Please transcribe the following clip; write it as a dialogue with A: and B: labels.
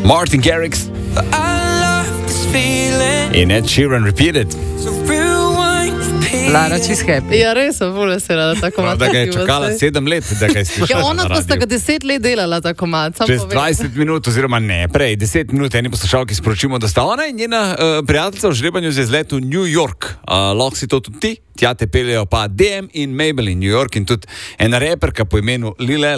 A: Martin Garrix in Ed Sheeran Repeated.
B: Lara, čist happy.
C: Ja, res sem bolj vesela, da tako malo.
A: Da ga je čakala 7 let, da ga je slišala.
C: Ja, ona pa sta ga 10 let delala tako malo.
A: Čez 20 minut, oziroma ne, prej 10 minut, eni poslušalki sporočimo, da sta ona in njena prijateljica v žrebanju za izlet v New York. Lahko si to tudi ti, tja te peljejo pa DM in Mabel in New York in tudi ena reperka po imenu Lil